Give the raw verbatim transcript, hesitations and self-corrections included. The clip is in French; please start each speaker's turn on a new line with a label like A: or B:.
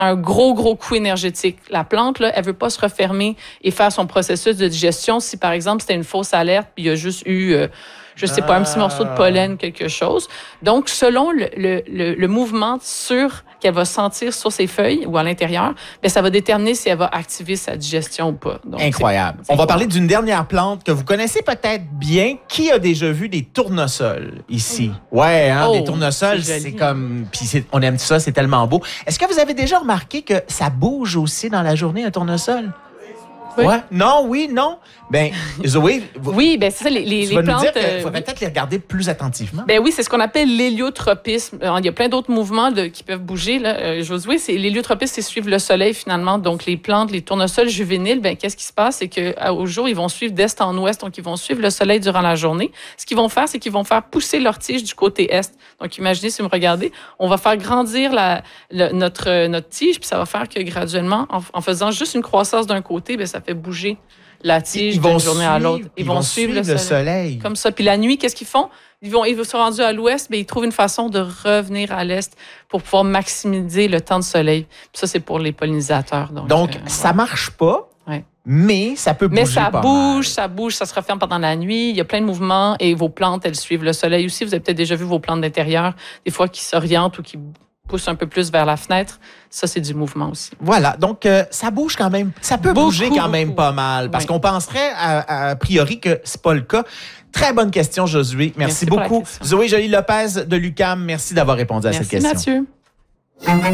A: un gros, gros coup énergétique. La plante, là, elle veut pas se refermer et faire son processus de digestion. Si, par exemple, c'était une fausse alerte, puis il y a juste eu, euh, je sais pas, un petit morceau de pollen, quelque chose. Donc, selon le, le, le, le mouvement sur qu'elle va sentir sur ses feuilles ou à l'intérieur, bien, ça va déterminer si elle va activer sa digestion ou pas. Donc,
B: incroyable.
A: C'est, c'est
B: On va
A: incroyable.
B: parler d'une dernière plante que vous connaissez peut-être bien. Qui a déjà vu des tournesols ici? Ouais, hein,
A: Oh,
B: des tournesols,
A: c'est
B: c'est,
A: joli.
B: comme... Puis c'est, on aime ça, c'est tellement beau. Est-ce que vous avez déjà remarqué que ça bouge aussi dans la journée, un tournesol?
A: Oui.
B: Ouais? Non, oui, non? Ben, Zoé, vous,
A: Oui, bien, c'est ça, les, les,
B: tu
A: les
B: vas
A: plantes...
B: nous dire qu'il
A: euh,
B: faudrait
A: oui.
B: peut-être les regarder plus attentivement.
A: Ben oui, c'est ce qu'on appelle l'héliotropisme. Euh, Il y a plein d'autres mouvements de, qui peuvent bouger, là, euh, Josué. C'est, l'héliotropisme, c'est suivre le soleil, finalement. Donc, les plantes, les tournesols juvéniles, ben, qu'est-ce qui se passe? C'est qu'au jour, ils vont suivre d'est en ouest. Donc, ils vont suivre le soleil durant la journée. Ce qu'ils vont faire, c'est qu'ils vont faire pousser leur tige du côté est. Donc, imaginez, si vous me regardez, on va faire grandir la, le, notre, euh, notre tige, puis ça va faire que graduellement, en, en faisant juste une croissance d'un côté, ben, ça fait bouger la tige
B: Ils vont
A: d'une journée à
B: suivre-
A: l'autre.
B: ils vont suivre le soleil.
A: Comme ça. Puis la nuit, qu'est-ce qu'ils font? Ils vont, ils sont rendus à l'ouest, mais ils trouvent une façon de revenir à l'est pour pouvoir maximiser le temps de soleil. Puis ça, c'est pour les pollinisateurs. Donc,
B: Donc,
A: euh,
B: ça
A: ouais.
B: marche pas,
A: Ouais.
B: mais ça peut bouger
A: Mais ça
B: pas
A: bouge,
B: mal.
A: ça bouge, ça se referme pendant la nuit. Il y a plein de mouvements et vos plantes, elles suivent le soleil aussi. Vous avez peut-être déjà vu vos plantes d'intérieur, des fois qui s'orientent ou qui poussent un peu plus vers la fenêtre. Ça, c'est du mouvement aussi.
B: Voilà, donc euh, ça bouge quand même, ça peut
A: Beaucoup,
B: bouger quand même
A: beaucoup.
B: pas mal, parce
A: Oui.
B: qu'on penserait à, à priori que c'est pas le cas. Très bonne question, Josué. Merci,
A: Merci pour la
B: beaucoup.
A: question.
B: Zoé Joly-Lopez de l'U Q A M, merci d'avoir répondu à
A: Merci,
B: cette question.
A: Mathieu.